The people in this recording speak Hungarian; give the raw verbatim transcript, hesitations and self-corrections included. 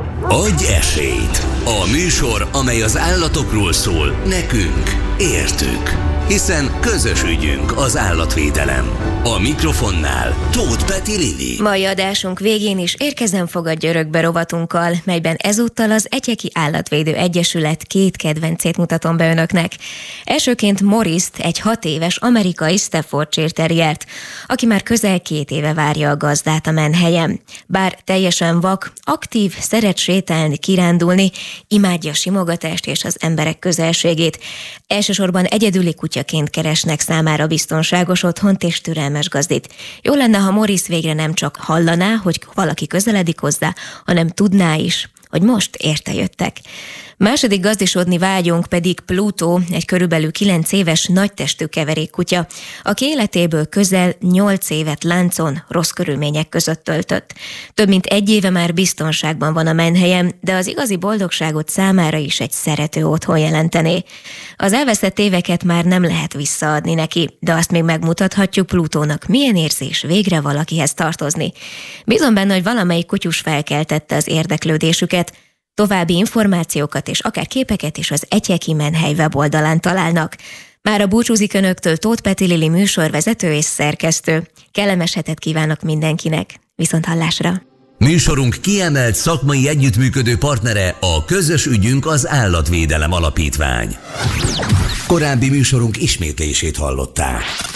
Adj esélyt! A műsor, amely az állatokról szól, nekünk, értük. Hiszen közös ügyünk az állatvédelem. A mikrofonnál Tóth Peti Lili. Mai adásunk végén is érkezzen fogadj örökbe rovatunkkal, melyben ezúttal az Etyeki Állatvédő Egyesület két kedvencét mutatom be önöknek. Elsőként Morrist, egy hat éves amerikai Staffordshire terriert, aki már közel két éve várja a gazdát a menhelyen. Bár teljesen vak, aktív, szeret sétálni, kirándulni, imádja a simogatást és az emberek közelségét. Elsősorban egyedüli kutyaként keresnek számára biztonságos otthont és türelmes gazdit. Jó lenne, ha Morris végre nem csak hallaná, hogy valaki közeledik hozzá, hanem tudná is, hogy most érte jöttek. Második gazdisodni vágyunk pedig Pluto, egy körülbelül kilenc éves nagytestű keverékkutya, aki életéből közel nyolc évet láncon, rossz körülmények között töltött. Több mint egy éve már biztonságban van a menhelyen, de az igazi boldogságot számára is egy szerető otthon jelentené. Az elvesztett éveket már nem lehet visszaadni neki, de azt még megmutathatjuk Plutónak, milyen érzés végre valakihez tartozni. Bízom benne, hogy valamelyik kutyus felkeltette az érdeklődésüket. További információkat és akár képeket is az Etyeki Menhely weboldalán találnak. Mára búcsúzik önöktől Tóth Peti Lili műsorvezető és szerkesztő. Kellemes hetet kívánok mindenkinek. Viszont hallásra! Műsorunk kiemelt szakmai együttműködő partnere a Közös ügyünk az Állatvédelem Alapítvány. Korábbi műsorunk ismétlését hallották.